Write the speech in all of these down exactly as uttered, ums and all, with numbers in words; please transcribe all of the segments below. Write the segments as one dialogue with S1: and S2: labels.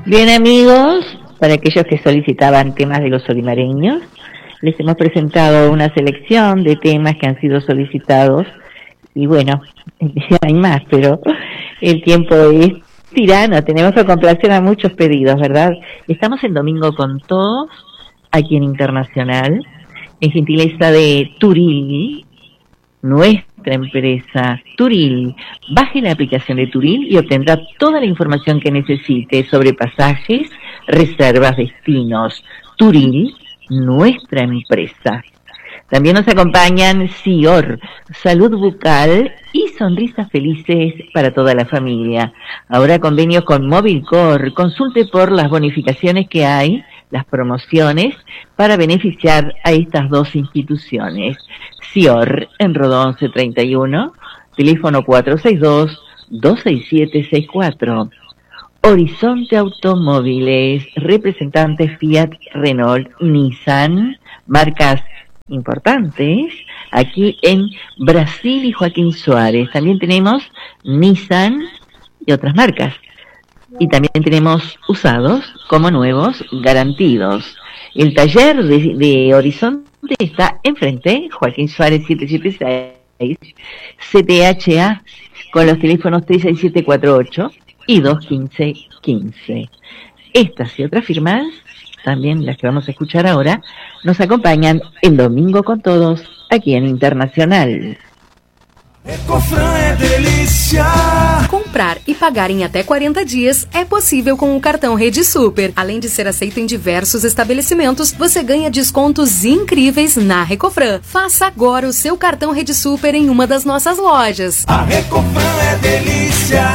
S1: Bien, amigos, para aquellos que solicitaban temas de los olimareños, les hemos presentado una selección de temas que han sido solicitados y bueno, hay más, pero el tiempo es tirano, tenemos que complacer a muchos pedidos, ¿verdad? Estamos en Domingo con Todos, aquí en Internacional, en gentileza de Turil, nuestra empresa Turil. Baje la aplicación de Turil y obtendrá toda la información que necesite sobre pasajes, reservas, destinos. Turil, nuestra empresa. También nos acompañan Sior, salud bucal y sonrisas felices para toda la familia. Ahora convenio con Movilcor. Consulte por las bonificaciones que hay, las promociones, para beneficiar a estas dos instituciones. Sior, en Rodó once treinta y uno, teléfono cuatro seis dos, dos seis siete seis cuatro. Horizonte Automóviles, representantes Fiat, Renault, Nissan, marcas importantes, aquí en Brasil y Joaquín Suárez. También tenemos Nissan y otras marcas. Y también tenemos usados como nuevos, garantidos. El taller de, de Horizonte está enfrente, Joaquín Suárez setecientos setenta y seis, C T H A, con los teléfonos tres seis siete cuatro ocho y dos uno cinco uno cinco. Estas y otras firmas, también las que vamos a escuchar ahora, nos acompañan el Domingo con Todos, aquí en Internacional.
S2: Ecofran é delícia.
S3: Comprar e pagar em até quarenta dias é possível com o cartão Rede Super. Além de ser aceito em diversos estabelecimentos, você ganha descontos incríveis na Recofran. Faça agora o seu cartão Rede Super em uma das nossas lojas.
S2: A Recofran é delícia.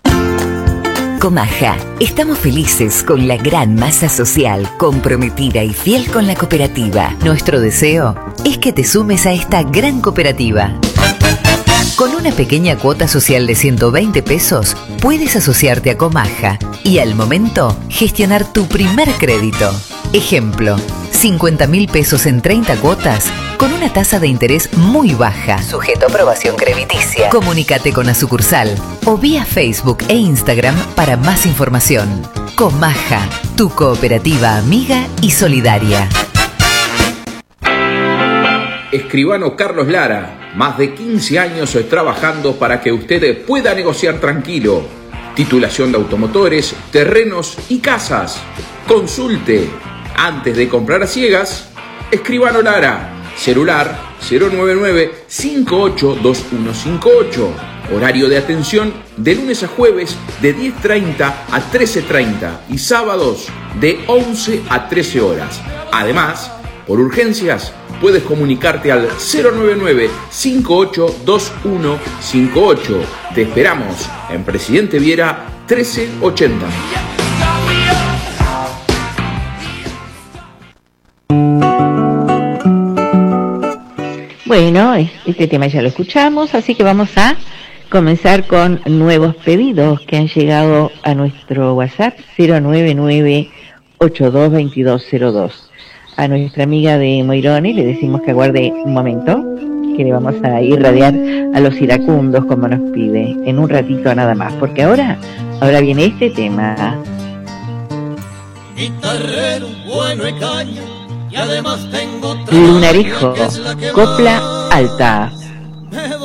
S4: Comaja, estamos felices con la gran masa social, comprometida y fiel con la cooperativa. Nuestro deseo es que te sumes a esta gran cooperativa. Con una pequeña cuota social de ciento veinte pesos, puedes asociarte a Comaja y al momento gestionar tu primer crédito. Ejemplo, cincuenta mil pesos en treinta cuotas con una tasa de interés muy baja, sujeto a aprobación crediticia. Comunícate con la sucursal o vía Facebook e Instagram para más información. Comaja, tu cooperativa amiga y solidaria.
S5: Escribano Carlos Lara, más de quince años trabajando para que usted pueda negociar tranquilo. Titulación de automotores, terrenos y casas. Consulte. Antes de comprar a ciegas, Escribano Lara. Celular cero nueve nueve, cinco ocho dos uno cinco ocho. Horario de atención de lunes a jueves de diez treinta a trece treinta y sábados de once a trece horas. Además, por urgencias, puedes comunicarte al cero nueve nueve, cinco ocho dos uno cinco ocho. Te esperamos en Presidente Viera trece ochenta.
S1: Bueno, este tema ya lo escuchamos, así que vamos a comenzar con nuevos pedidos que han llegado a nuestro WhatsApp cero nueve nueve, ocho dos dos dos cero dos. A nuestra amiga de Moirone le decimos que aguarde un momento, que le vamos a irradiar a los iracundos como nos pide, en un ratito nada más, porque ahora, ahora viene este tema.
S2: Guitarrero bueno de caña y además tengo
S1: Lunarejo, copla alta.